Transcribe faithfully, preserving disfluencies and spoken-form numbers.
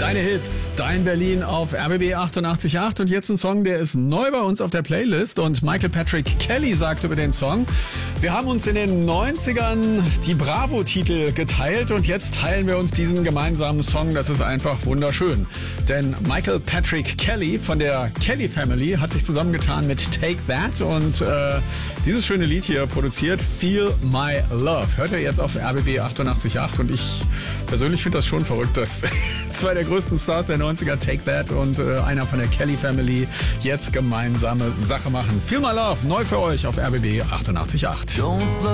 Deine Hits, dein Berlin auf R B B achtundachtzig Komma acht und jetzt ein Song, der ist neu bei uns auf der Playlist und Michael Patrick Kelly sagt über den Song: Wir haben uns in den neunzigern die Bravo-Titel geteilt und jetzt teilen wir uns diesen gemeinsamen Song. Das ist einfach wunderschön. Denn Michael Patrick Kelly von der Kelly Family hat sich zusammengetan mit Take That und äh, dieses schöne Lied hier produziert, Feel My Love. Hört ihr jetzt auf R B B achtundachtzig Komma acht und ich persönlich finde das schon verrückt, dass zwei der größten Stars der neunziger, Take That und äh, einer von der Kelly Family, jetzt gemeinsame Sache machen. Feel My Love, neu für euch auf R B B achtundachtzig Komma acht.